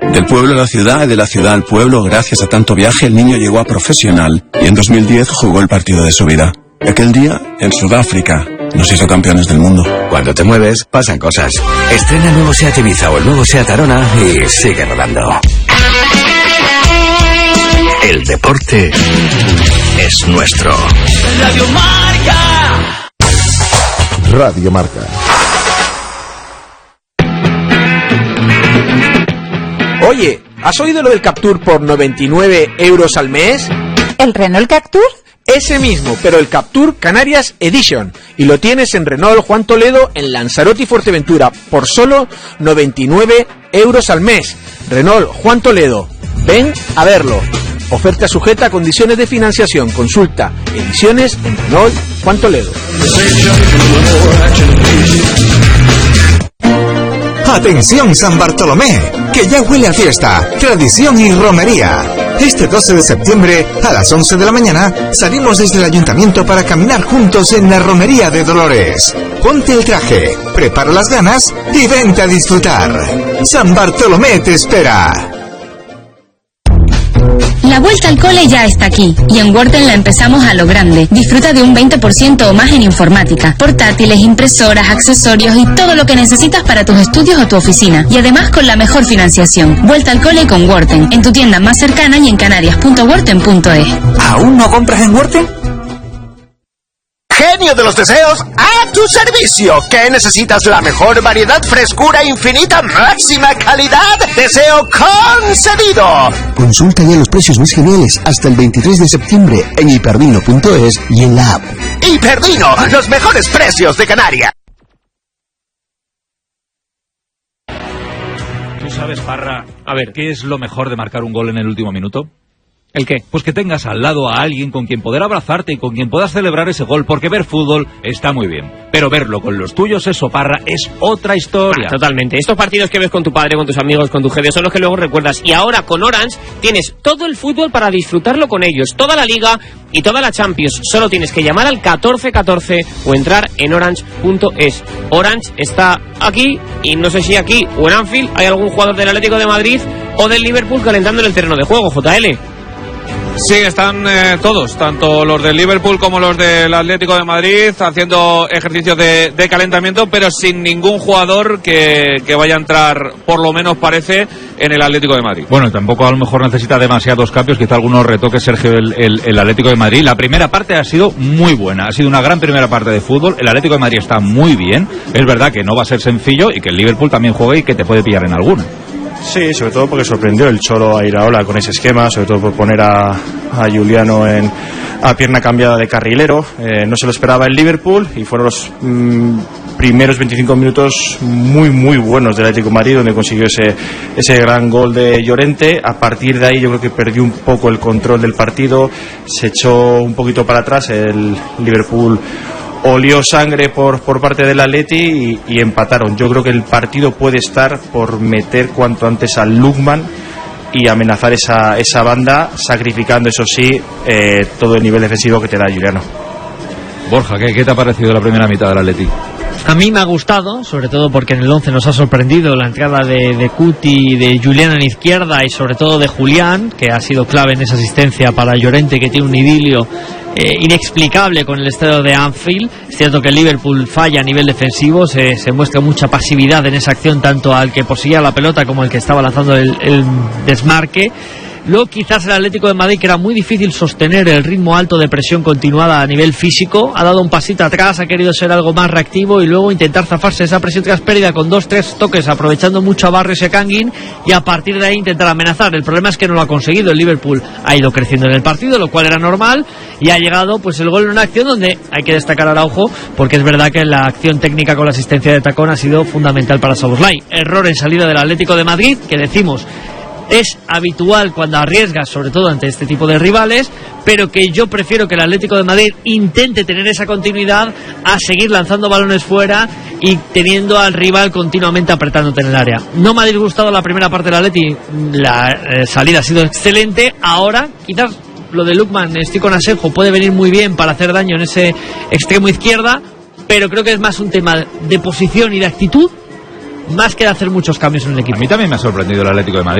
Del pueblo a la ciudad, de la ciudad al pueblo, gracias a tanto viaje, el niño llegó a profesional y en 2010 jugó el partido de su vida. Aquel día, en Sudáfrica, nos hizo campeones del mundo. Cuando te mueves, pasan cosas. Estrena el nuevo SEAT Ibiza o el nuevo SEAT Arona y sigue rodando. El deporte es nuestro. Radio Marca. Radio Marca. Oye, ¿has oído lo del Captur por 99 € al mes? ¿El Renault Captur? Ese mismo, pero el Captur Canarias Edition. Y lo tienes en Renault Juan Toledo, en Lanzarote y Fuerteventura, por solo 99 € al mes. Renault Juan Toledo. Ven a verlo. Oferta sujeta a condiciones de financiación. Consulta ediciones en Renault Juan Toledo. Atención San Bartolomé, que ya huele a fiesta, tradición y romería. Este 12 de septiembre, a las 11 de la mañana, salimos desde el ayuntamiento para caminar juntos en la romería de Dolores. Ponte el traje, prepara las ganas y vente a disfrutar. San Bartolomé te espera. La vuelta al cole ya está aquí y en Worten la empezamos a lo grande. Disfruta de un 20% o más en informática, portátiles, impresoras, accesorios y todo lo que necesitas para tus estudios o tu oficina. Y además con la mejor financiación. Vuelta al cole con Worten, en tu tienda más cercana y en canarias.worten.es. ¿Aún no compras en Worten? Genio de los deseos, a tu servicio. ¿Qué necesitas? La mejor variedad, frescura infinita, máxima calidad. Deseo concedido. Consulta ya los precios más geniales hasta el 23 de septiembre en hiperdino.es y en la app. Hiperdino, los mejores precios de Canarias. ¿Tú sabes, Parra, a ver, qué es lo mejor de marcar un gol en el último minuto? ¿El qué? Pues que tengas al lado a alguien con quien poder abrazarte y con quien puedas celebrar ese gol, porque ver fútbol está muy bien, pero verlo con los tuyos, eso, Parra, es otra historia. Totalmente. Estos partidos que ves con tu padre, con tus amigos, con tu jefe, son los que luego recuerdas. Y ahora con Orange tienes todo el fútbol para disfrutarlo con ellos, toda la Liga y toda la Champions. Solo tienes que llamar al 1414 o entrar en orange.es. Orange está aquí, y no sé si aquí o en Anfield hay algún jugador del Atlético de Madrid o del Liverpool calentando en el terreno de juego, JL. Sí, están todos, tanto los del Liverpool como los del Atlético de Madrid, haciendo ejercicios de calentamiento, pero sin ningún jugador que vaya a entrar, por lo menos parece, en el Atlético de Madrid. Bueno, tampoco a lo mejor necesita demasiados cambios, quizá algunos retoques, Sergio, el Atlético de Madrid. La primera parte ha sido muy buena, ha sido una gran primera parte de fútbol. El Atlético de Madrid está muy bien, es verdad que no va a ser sencillo y que el Liverpool también juega y que te puede pillar en alguna. Sí, sobre todo porque sorprendió el Cholo a Iraola con ese esquema, sobre todo por poner a Juliano a pierna cambiada de carrilero. No se lo esperaba el Liverpool y fueron los primeros 25 minutos muy muy buenos del Atlético de Madrid, donde consiguió ese gran gol de Llorente. A partir de ahí yo creo que perdió un poco el control del partido, se echó un poquito para atrás, el Liverpool olió sangre por parte del Atleti y empataron. Yo creo que el partido puede estar por meter cuanto antes al Lukman y amenazar esa banda, sacrificando, eso sí, todo el nivel defensivo que te da Juliano. Borja, ¿qué te ha parecido la primera mitad del Atleti? A mí me ha gustado, sobre todo porque en el 11 nos ha sorprendido la entrada de Cuti, de Julián en izquierda y sobre todo de Julián, que ha sido clave en esa asistencia para Llorente, que tiene un idilio inexplicable con el estadio de Anfield. Es cierto que el Liverpool falla a nivel defensivo, se muestra mucha pasividad en esa acción, tanto al que poseía la pelota como al que estaba lanzando el desmarque. Luego quizás el Atlético de Madrid, que era muy difícil sostener el ritmo alto de presión continuada a nivel físico, ha dado un pasito atrás, ha querido ser algo más reactivo y luego intentar zafarse de esa presión tras pérdida con 2-3 toques, aprovechando mucho a Barrios y a Kangin, y a partir de ahí intentar amenazar. El problema es que no lo ha conseguido. El Liverpool ha ido creciendo en el partido, lo cual era normal, y ha llegado pues el gol en una acción donde hay que destacar a Araujo, porque es verdad que la acción técnica con la asistencia de tacón ha sido fundamental para Szoboszlai. Error en salida del Atlético de Madrid, que decimos es habitual cuando arriesgas, sobre todo ante este tipo de rivales, pero que yo prefiero que el Atlético de Madrid intente tener esa continuidad a seguir lanzando balones fuera y teniendo al rival continuamente apretándote en el área. No me ha disgustado la primera parte del Atleti, la salida ha sido excelente. Ahora quizás lo de Lukman, estoy con Asenjo, puede venir muy bien para hacer daño en ese extremo izquierda, pero creo que es más un tema de posición y de actitud, más que de hacer muchos cambios en el equipo. A mí también me ha sorprendido el Atlético de Madrid.